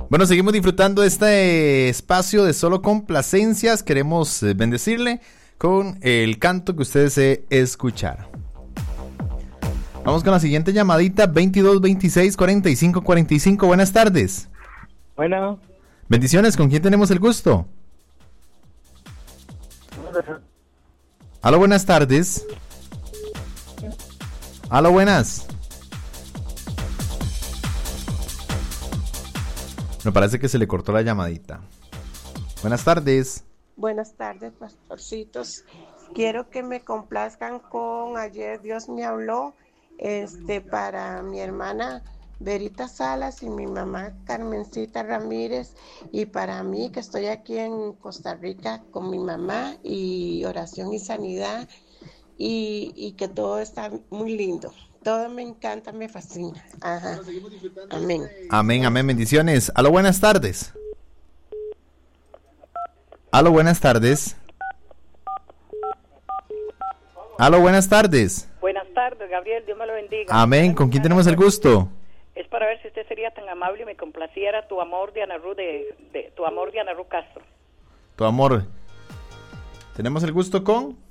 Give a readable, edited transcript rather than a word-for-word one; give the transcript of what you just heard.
Bueno, seguimos disfrutando de este espacio de solo complacencias. Queremos bendecirle con el canto que usted desee escuchar. Vamos con la siguiente llamadita, 22 26 45 45. Buenas tardes. Bueno. Bendiciones, ¿con quién tenemos el gusto? Aló, buenas tardes. Aló, buenas. Me parece que se le cortó la llamadita. Buenas tardes. Buenas tardes, pastorcitos. Quiero que me complazcan con Ayer Dios me habló, para mi hermana Verita Salas y mi mamá Carmencita Ramírez, y para mí que estoy aquí en Costa Rica con mi mamá, y oración y sanidad, y que todo está muy lindo. Todo me encanta, me fascina. Ajá. Amén. Amén, amén, bendiciones. Aló, buenas tardes. Aló, buenas tardes. Aló, buenas tardes. Buenas tardes, Gabriel, Dios me lo bendiga. Amén, ¿con quién tenemos el gusto? Es para ver si usted sería tan amable y me complaciera Tu amor de Ana Ru Tu amor de Ana Ru Castro. Tu amor. ¿Tenemos el gusto con?